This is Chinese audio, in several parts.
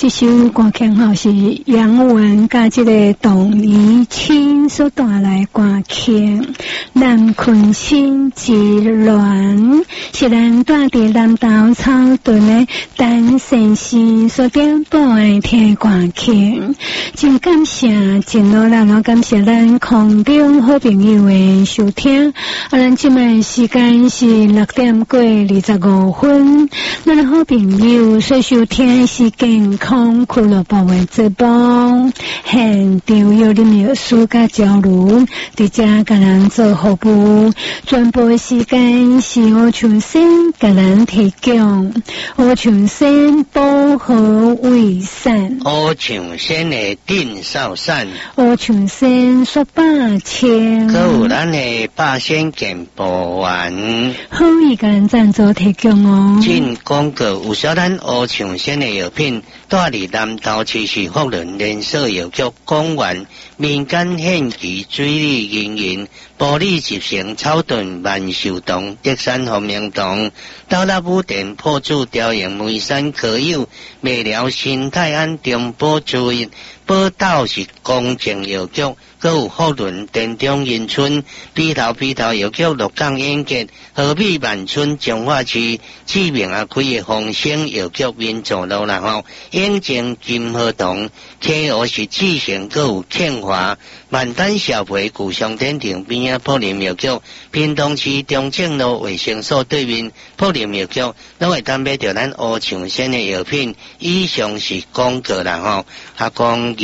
这首歌曲是杨文甲这个董怡清所带来歌曲，南昆心之恋是咱住伫南投草屯的陈先生所点播的听歌曲。真感谢，真努力，感谢咱空中好朋友的收听。咱今麦时间是6点过25分，咱的好朋友所收听是健康俱乐部的节目，现场有恁药师甲交流，伫遮甲咱做服务。全部的时间是我重新甲咱提供，我重新保护卫生， 我重新的定少善， 我重新说8千， 还有咱的8仙健保丸， 好意甲咱赞助提供哦。 进广告有小咱我重新的药品，住伫南投市市福伦连锁药局公园民间献旗水利营营玻璃集成草屯万寿堂德山红明堂到那武店破竹雕营梅山可有美疗新泰安中保注意报道是公正药局，还有福伦田中银村鼻头药局鹿港演结和美万村彰化区知名开的丰兴药局民族路啦吼，永靖金河堂 KO 是智成，还有庆华万丹小培古商店顶边啊普林药局，屏东市中正路卫生所对面普林药局，拢会当买到咱乌象仙的药品。以上是广告啦吼，讲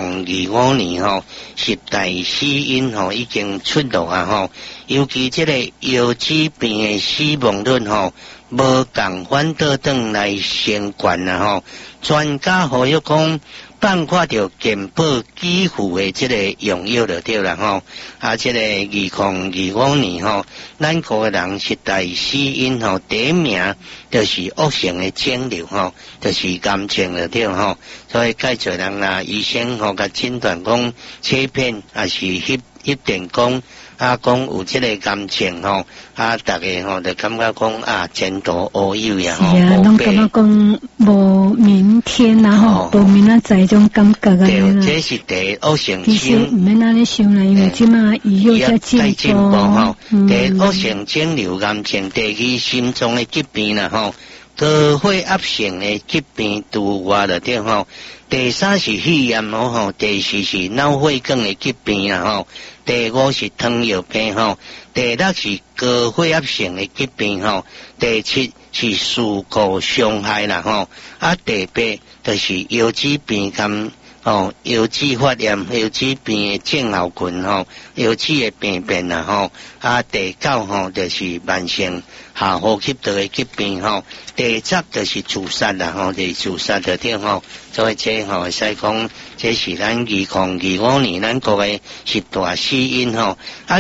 2025年吼10大死因吼已经出炉啊吼，尤其这个腰子病的死亡率吼无共反倒转来升悬啊吼，专家呼吁讲办法着健保给付的这个用药就对啦吼，这个2025年吼，咱国的人10大死因吼第一名就是恶性的肿瘤吼，就是癌症就对吼，所以介侪人啦，医生吼甲诊断讲切片也是翕电讲。讲有这个癌症吼，大家吼就感觉讲前途无忧呀吼， 拢感觉讲无明天啦吼，无明仔载种感觉啊。 对，这是第恶性其实唔免安尼想啦，因为即马医药在进步吼。第恶性肿瘤癌症，第二心脏的疾病啦吼，高血压性的疾病除外了对吼。第3是肺炎吼，第4是脑血管的疾病啦吼，第5是糖尿病吼，第6是高血压性的疾病吼，第7是事故伤害啦吼，第8就是腰子病跟腰子发炎、腰子病的症候群吼，腰子的病变啦吼，第9吼就是慢性下呼吸道的疾病吼，第10就是自杀啦吼，就是自杀的对吼，所以这吼会使讲，这是咱2025年咱国的10大死因吼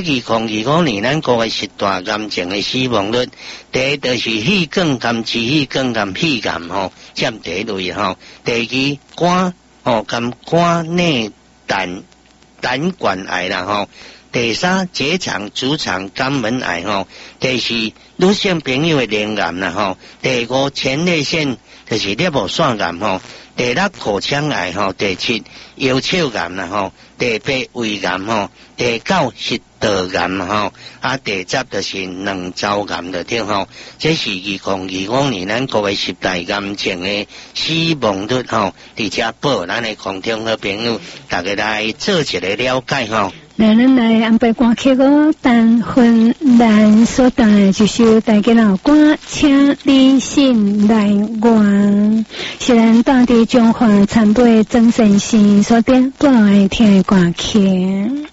，2025年咱国的10大癌症的死亡率，第一就是气管癌、支气管癌、肺癌吼，占第一类吼，第2肝内胆管癌啦吼，第3结肠、直肠、肛门癌吼，第4女性朋友的脸癌啦吼，第5前列腺就是尿部腺癌吼，第6口腔癌吼，第7腰鞘癌啦吼，第8胃癌吼，第9食道癌吼，第10就是卵巢癌的对吼，这是2025年咱国的10大癌症的死亡率吼，伫遮报咱的空中好朋友，大家来做一个了解吼。 来，咱来安排歌曲哦。但芬兰所带来一首大家老歌，请你信来我，是咱当地中华参北曾先生所点播来听的歌曲。